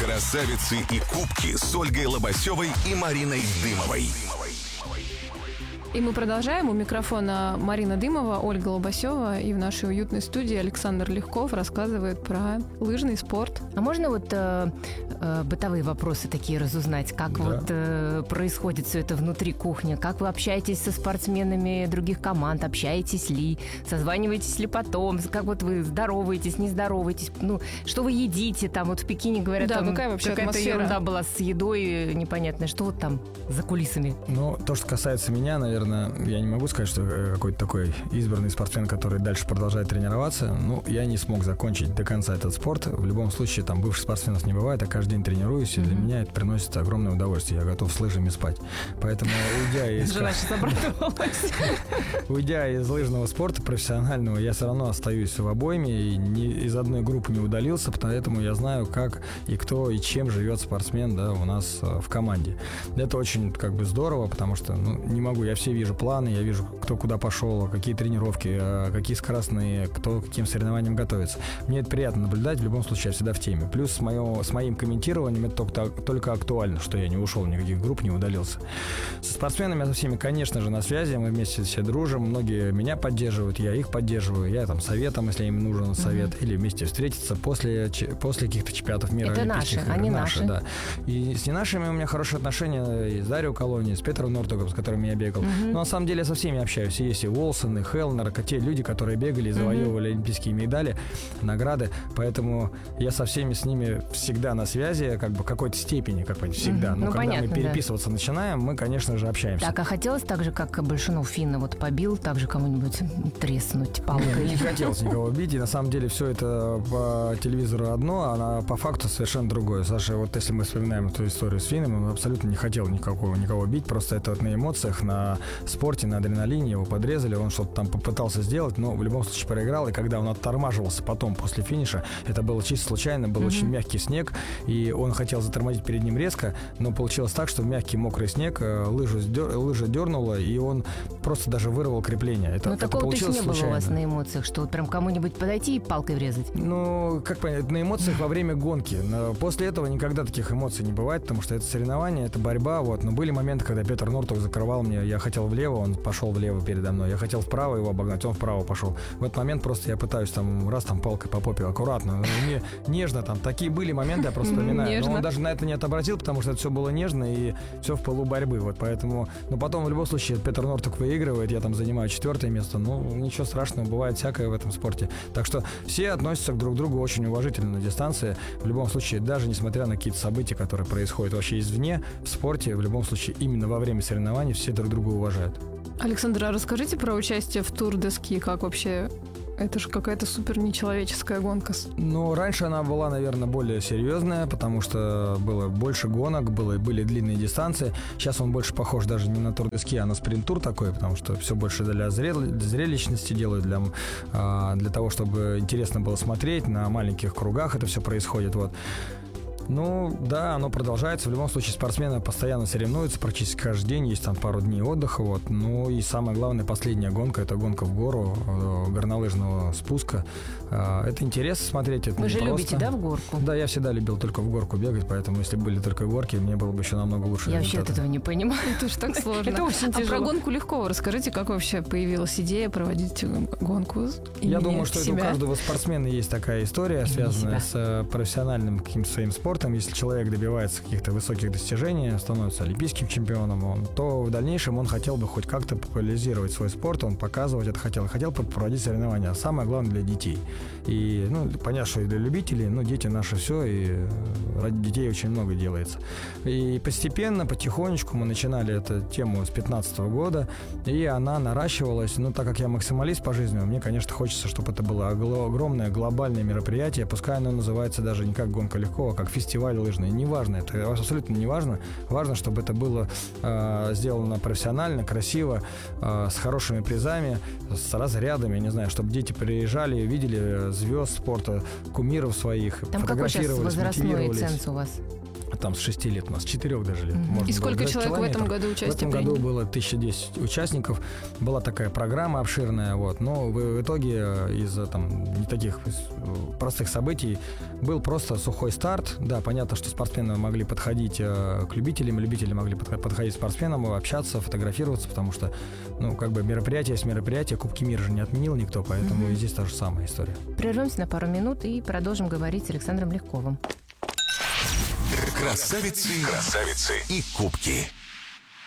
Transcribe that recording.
Красавицы и кубки с Ольгой Лобасевой и Мариной Дымовой. И мы продолжаем. У микрофона Марина Дымова, Ольга Лобасева, и в нашей уютной студии Александр Легков рассказывает про лыжный спорт. А можно бытовые вопросы такие разузнать? Как происходит все это внутри кухни? Как вы общаетесь со спортсменами других команд? Общаетесь ли? Созваниваетесь ли потом? Как вы здороваетесь, не здороваетесь? Что вы едите? Там в Пекине говорят, да, какая вообще какая-то ерунда была с едой непонятная. Что там за кулисами? То, что касается меня, наверное, я не могу сказать, что какой-то такой избранный спортсмен, который дальше продолжает тренироваться. Я не смог закончить до конца этот спорт. В любом случае, там бывших спортсменов не бывает, а каждый день тренируюсь, и для меня это приносит огромное удовольствие. Я готов с лыжами спать. Поэтому, уйдя из лыжного спорта профессионального, я все равно остаюсь в обойме и из одной группы не удалился, поэтому я знаю, как и кто и чем живет спортсмен, у нас в команде. Это очень здорово, потому что не могу, я все вижу планы, я вижу, кто куда пошел, какие тренировки, какие скоростные, кто к каким соревнованиям готовится. Мне это приятно наблюдать, в любом случае я всегда в теме. Плюс с моим комментированием это только актуально, что я не ушел, никаких групп не удалился. Со спортсменами я со всеми, конечно же, на связи, мы вместе все дружим, многие меня поддерживают, я их поддерживаю, я советом, если им нужен совет, или вместе встретиться после каких-то чемпионатов мира. Это наши, они наши. Да. И с не нашими у меня хорошие отношения, и с Дарио Колони, с Петром Нортогом, с которыми я бегал. Но на самом деле я со всеми общаюсь. Есть и Уолсон, и Хеллнер, те люди, которые бегали и завоевывали олимпийские медали, награды. Поэтому я со всеми с ними всегда на связи, в какой-то степени, всегда. Но когда понятно, мы переписываться начинаем, мы, конечно же, общаемся. Так, а хотелось так же, как Большунов Финна побил, так же кому-нибудь треснуть палкой? Не хотелось никого бить, и на самом деле все это по телевизору одно, а по факту совершенно другое. Саша, если мы вспоминаем эту историю с Финном, он абсолютно не хотел никого бить, просто это на эмоциях, на спорте, на адреналине его подрезали, он что-то там попытался сделать, но в любом случае проиграл, и когда он оттормаживался потом после финиша, это было чисто случайно, был очень мягкий снег, и он хотел затормозить перед ним резко, но получилось так, что мягкий мокрой снег, лыжа дернула, и он просто даже вырвал крепление. Это такого получилось не было случайно. У вас на эмоциях, что прям кому-нибудь подойти и палкой врезать? Как понять, на эмоциях во время гонки. После этого никогда таких эмоций не бывает, потому что это соревнование, это борьба, но были моменты, когда Петр Нортог закрывал мне, я хотел влево, он пошел влево передо мной, я хотел вправо его обогнать, он вправо пошел. В этот момент просто я пытаюсь палкой по попе, аккуратно, нежно такие были моменты, я просто вспоминаю. Но он даже на это не отобразил, потому что это все было нежно и все в пылу борьбы, поэтому, потом в любом случае Петр Нортог выигрывает, я занимаю 4-е место, ничего страшного, бывает всякое в этом спорте. Так что все относятся друг к другу очень уважительно на дистанции, в любом случае, даже несмотря на какие-то события, которые происходят вообще извне, в спорте, в любом случае, именно во время соревнований все друг друга уважают. Александр, а расскажите про участие в Тур де Ски, как вообще... Это же какая-то супер нечеловеческая гонка. Раньше она была, наверное, более серьезная, потому что было больше гонок, были длинные дистанции. Сейчас он больше похож даже не на Тур де Ски, а на спринт-тур такой, потому что все больше для зрелищности делают, для того, чтобы интересно было смотреть, на маленьких кругах это все происходит, Да, оно продолжается. В любом случае спортсмены постоянно соревнуются, практически каждый день, есть пару дней отдыха. И самое главное, последняя гонка, это гонка в гору, горнолыжного спуска. Это интересно смотреть, это Вы же непросто. любите, в горку? Да, я всегда любил только в горку бегать, поэтому если были только горки, мне было бы еще намного лучше. Я вообще от этого не понимаю. Это же так сложно. Это очень тяжело. А про гонку легко. Расскажите, как вообще появилась идея проводить гонку? Я думаю, что это у каждого спортсмена есть такая история, связанная с профессиональным каким-то своим спортом. Если человек добивается каких-то высоких достижений, становится олимпийским чемпионом, то в дальнейшем он хотел бы хоть как-то популяризировать свой спорт, он показывать это хотел проводить соревнования. А самое главное для детей. И, понятно, что и для любителей, дети наши все, и ради детей очень много делается. И постепенно, потихонечку мы начинали эту тему с 2015 года, и она наращивалась. Так как я максималист по жизни, мне, конечно, хочется, чтобы это было огромное глобальное мероприятие, пускай оно называется даже не как гонка легко, а как фестиваль лыжный. Неважно, это абсолютно не важно. Важно, чтобы это было сделано профессионально, красиво, с хорошими призами, с разрядами, не знаю, чтобы дети приезжали, видели звезд спорта, кумиров своих, там фотографировались, какой сейчас возрастной ценз у вас? там с 6 лет у нас, с 4 даже лет. И сколько человек в этом году участие приняли? В этом году было 1010 участников. Была такая программа обширная, вот. Но в итоге из-за там не таких простых событий был просто сухой старт. Да, понятно, что спортсмены могли подходить к любителям, любители могли подходить к спортсменам, общаться, фотографироваться, потому что, ну, как бы мероприятие есть мероприятие, Кубки мира же не отменил никто, поэтому и здесь та же самая история. Прервемся на пару минут и продолжим говорить с Александром Легковым. Красавицы и кубки.